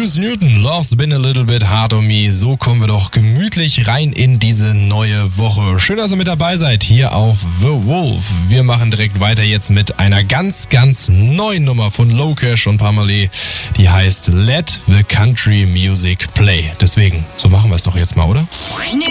Juice Newton, Love's Been a Little Bit Hard on Me. So kommen wir doch gemütlich rein in diese neue Woche. Schön, dass ihr mit dabei seid hier auf The Wolf. Wir machen direkt weiter jetzt mit einer ganz, ganz neuen Nummer von Lokesh und Parmalee. Die heißt Let the Country Music Play. Deswegen, so machen wir es doch jetzt mal, oder? New